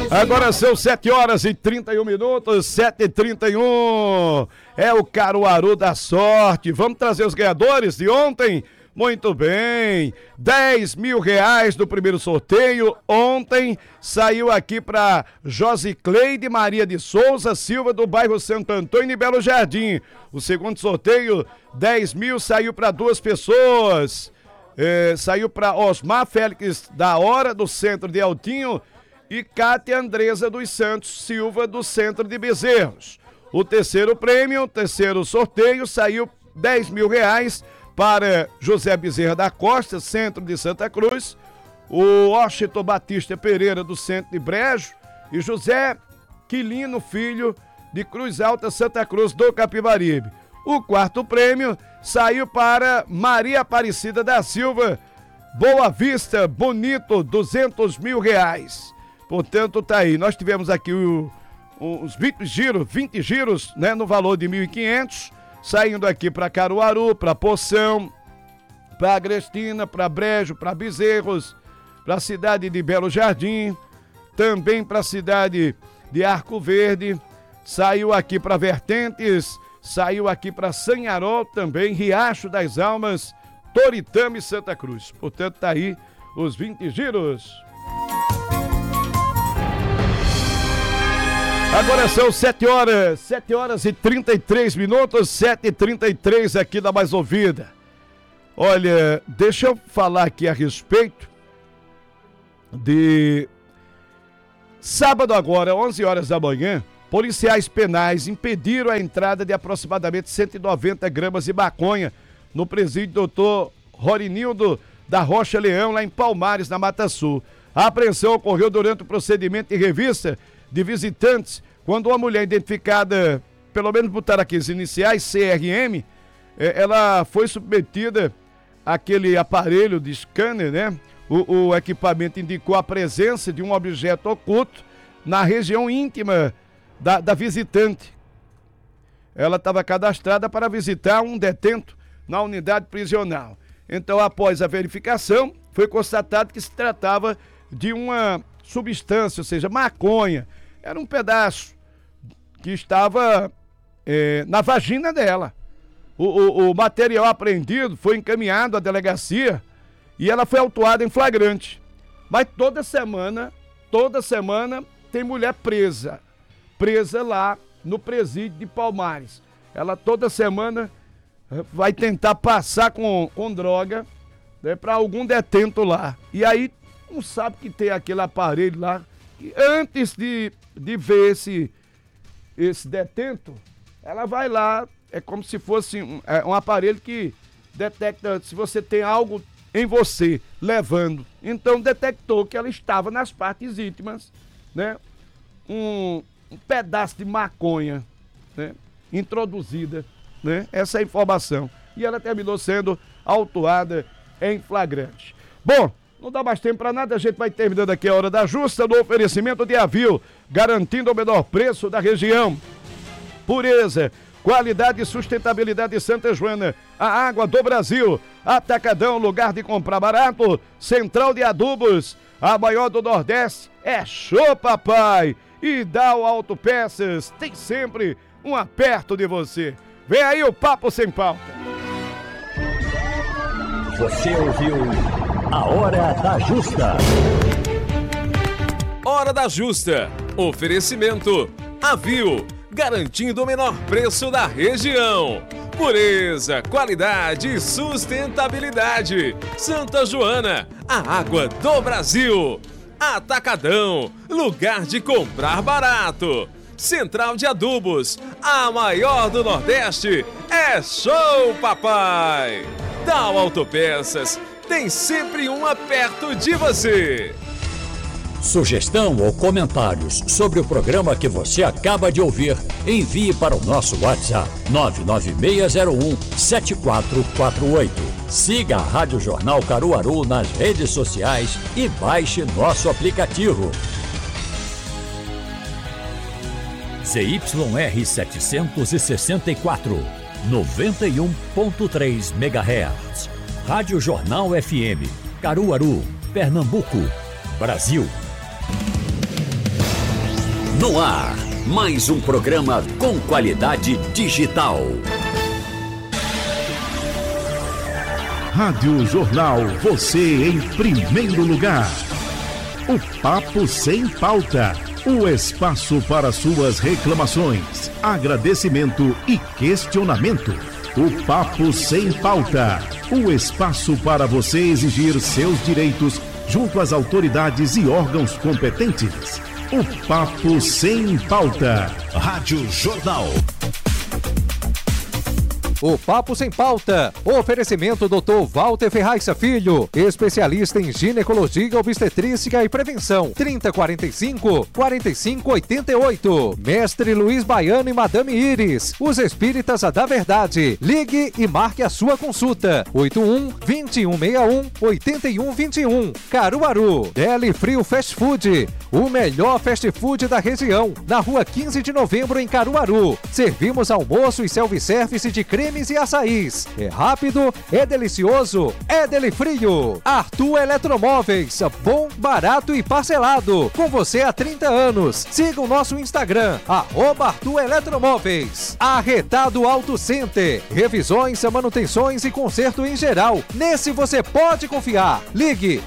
Agora são 7h31, 7h31. É o Caruaru da sorte. Vamos trazer os ganhadores de ontem? Muito bem, R$10.000 do primeiro sorteio. Ontem saiu aqui para Josicleide Maria de Souza Silva, do bairro Santo Antônio e Belo Jardim. O segundo sorteio, 10.000, saiu para duas pessoas. Saiu para Osmar Félix da Hora, do centro de Altinho, e Cátia Andresa dos Santos Silva, do centro de Bezerros. O terceiro prêmio, o terceiro sorteio, saiu R$10.000 para José Bezerra da Costa, centro de Santa Cruz, o Washington Batista Pereira, do centro de Brejo, e José Quilino Filho, de Cruz Alta, Santa Cruz do Capibaribe. O quarto prêmio saiu para Maria Aparecida da Silva, Boa Vista, Bonito, R$200.000. Portanto, tá aí. Nós tivemos aqui os 20 giros, né, no valor de 1.500, saindo aqui para Caruaru, para Poção, para Agrestina, para Brejo, para Bezerros, para a cidade de Belo Jardim, também para a cidade de Arco Verde, saiu aqui para Vertentes, saiu aqui para Sanharol também, Riacho das Almas, Toritama e Santa Cruz. Portanto, tá aí os 20 giros. Agora são 7h33, 7h33 aqui da Mais Ouvida. Olha, deixa eu falar aqui a respeito de sábado agora, 11 horas da manhã, policiais penais impediram a entrada de aproximadamente 190 gramas de maconha no presídio Doutor Rorinildo da Rocha Leão, lá em Palmares, na Mata Sul. A apreensão ocorreu durante o procedimento de revista de visitantes, quando uma mulher identificada, pelo menos botar aqui as iniciais, CRM, ela foi submetida àquele aparelho de scanner, né? O equipamento indicou a presença de um objeto oculto na região íntima da visitante. Ela estava cadastrada para visitar um detento na unidade prisional. Então, após a verificação, foi constatado que se tratava de uma substância, ou seja, maconha. Era um pedaço que estava na vagina dela. O material apreendido foi encaminhado à delegacia e ela foi autuada em flagrante. Mas toda semana tem mulher presa lá no presídio de Palmares. Ela toda semana vai tentar passar com droga, né, para algum detento lá. E aí não sabe que tem aquele aparelho lá. E antes de ver esse detento, ela vai lá, é como se fosse um aparelho que detecta se você tem algo em você, levando. Então detectou que ela estava nas partes íntimas, né? Um pedaço de maconha, né, introduzida, né? Essa é a informação. E ela terminou sendo autuada em flagrante. Bom, não dá mais tempo para nada, a gente vai terminando aqui a Hora da Justa no oferecimento de Avil, garantindo o menor preço da região. Pureza, qualidade e sustentabilidade de Santa Joana, a água do Brasil. Atacadão, lugar de comprar barato. Central de Adubos, a maior do Nordeste, é Show Papai. E Dal Autopeças, tem sempre um perto de você. Vem aí o Papo Sem Pauta. Você ouviu a Hora da Justa. Hora da Justa. Oferecimento Avil, garantindo o menor preço da região. Pureza, qualidade e sustentabilidade. Santa Joana, a água do Brasil. Atacadão, lugar de comprar barato. Central de Adubos, a maior do Nordeste, é Show Papai. Dal Autopeças, tem sempre uma perto de você. Sugestão ou comentários sobre o programa que você acaba de ouvir, envie para o nosso WhatsApp 99601-7448. Siga a Rádio Jornal Caruaru nas redes sociais e baixe nosso aplicativo. ZYR 764, 91.3 MHz. Rádio Jornal FM, Caruaru, Pernambuco, Brasil. No ar, mais um programa com qualidade digital. Rádio Jornal, você em primeiro lugar. O Papo Sem Pauta, o espaço para suas reclamações, agradecimento e questionamento. O Papo Sem Pauta, o espaço para você exigir seus direitos junto às autoridades e órgãos competentes. O Papo Sem Pauta. Rádio Jornal. O Papo Sem Pauta. Oferecimento Dr. Walter Ferraz Filho, especialista em ginecologia, obstetrícia e prevenção. 3045-4588. Mestre Luiz Baiano e Madame Iris, os espíritas da verdade. Ligue e marque a sua consulta. 81-2161-8121. Caruaru. Deli Frio Fast Food, o melhor fast food da região. Na rua 15 de novembro, em Caruaru. Servimos almoço e self-service de cremes e açaís. É rápido, é delicioso, é Deli Frio. Arthur Eletromóveis, bom, barato e parcelado. Com você há 30 anos. Siga o nosso Instagram, @Arthur Eletromóveis. Arretado Auto Center, revisões, manutenções e conserto em geral. Nesse você pode confiar. Ligue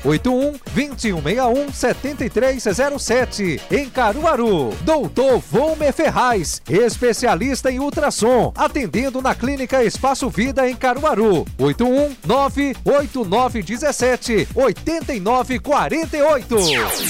81-2161-7307. Em Caruaru. Doutor Volmer Ferraz, especialista em ultrassom, atendendo na Clínica Espaço Vida em Caruaru. 81-98917-8948.